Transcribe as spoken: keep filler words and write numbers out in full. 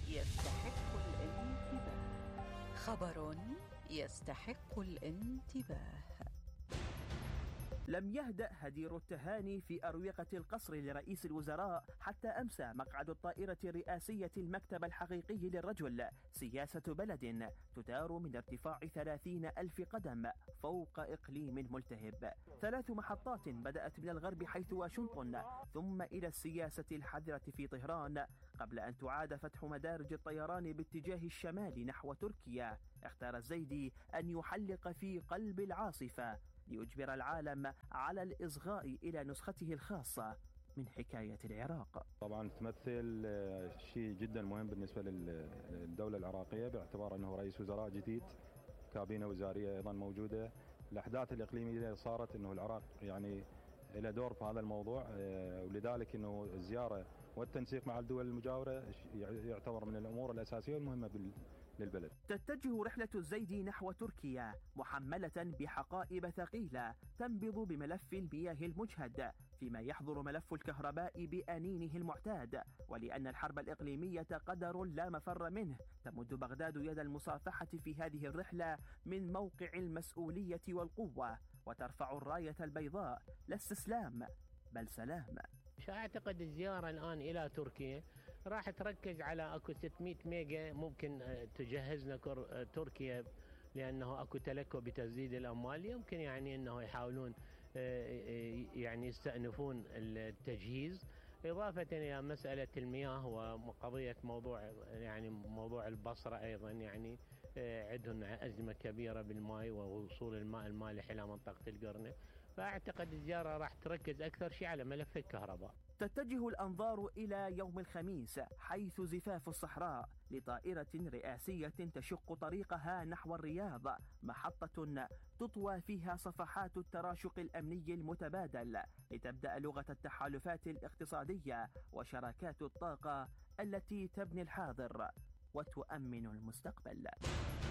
يستحق الانتباه. خبر يستحق الانتباه. لم يهدأ هدير التهاني في أروقة القصر لرئيس الوزراء حتى أمسى مقعد الطائرة الرئاسية المكتب الحقيقي للرجل، سياسة بلد تدار من ارتفاع ثلاثين ألف قدم فوق إقليم ملتهب. ثلاث محطات بدأت من الغرب حيث واشنطن، ثم إلى السياسة الحذرة في طهران، قبل أن تعاد فتح مدارج الطيران باتجاه الشمال نحو تركيا. اختار الزيدي أن يحلق في قلب العاصفة ليجبر العالم على الإصغاء إلى نسخته الخاصة من حكاية العراق. طبعا تمثل شيء جدا مهم بالنسبة للدولة العراقية، باعتبار أنه رئيس وزراء جديد، كابينة وزارية أيضا موجودة. الأحداث الإقليمية اللي صارت أنه العراق يعني له دور في هذا الموضوع، ولذلك أنه الزيارة والتنسيق مع الدول المجاورة يعتبر من الأمور الأساسية والمهمة للبلد. تتجه رحلة الزيدي نحو تركيا محملة بحقائب ثقيلة تنبض بملف المياه المجهد، فيما يحضر ملف الكهرباء بأنينه المعتاد. ولأن الحرب الإقليمية قدر لا مفر منه، تمد بغداد يد المصافحة في هذه الرحلة من موقع المسؤولية والقوة، وترفع الراية البيضاء، لا استسلام بل سلام. أعتقد الزيارة الآن إلى تركيا راح تركز على أكو ستمئة ميجا ممكن تجهزنا تركيا، لأنه أكو تلكؤ بتسديد الأموال. يمكن يعني أنه يحاولون يعني يستأنفون التجهيز، إضافة إلى مسألة المياه وقضية موضوع يعني موضوع البصرة أيضا، يعني عندهم أزمة كبيرة بالماء ووصول الماء المالح إلى منطقة القرنة. فأعتقد الزيارة راح تركز أكثر شيء على ملف الكهرباء. تتجه الأنظار إلى يوم الخميس حيث زفاف الصحراء لطائرة رئاسية تشق طريقها نحو الرياض، محطة تطوى فيها صفحات التراشق الأمني المتبادل لتبدأ لغة التحالفات الاقتصادية وشراكات الطاقة التي تبني الحاضر وتؤمن المستقبل.